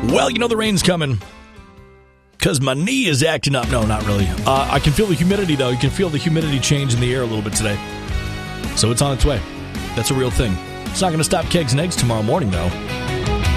Well, you know the rain's coming because my knee is acting up. No, not really. I can feel the humidity, though. You can feel the humidity change in the air a little bit today. So it's on its way. That's a real thing. It's not going to stop Kegs and Eggs tomorrow morning, though.